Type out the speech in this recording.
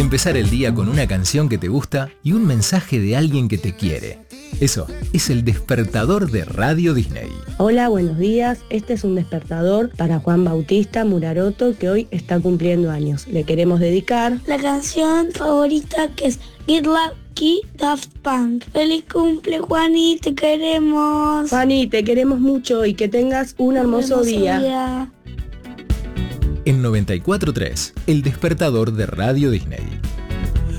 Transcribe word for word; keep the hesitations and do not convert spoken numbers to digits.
Empezar el día con una canción que te gusta y un mensaje de alguien que te quiere. Eso es el despertador de Radio Disney. Hola, buenos días. Este es un despertador para Juan Bautista Muraroto, que hoy está cumpliendo años. Le queremos dedicar la canción favorita, que es Get Lucky, Daft Punk. ¡Feliz cumple, Juani! ¡Te queremos! Juani, te queremos mucho y que tengas un hermoso, hermoso día. día. En noventa y cuatro punto tres, el despertador de Radio Disney.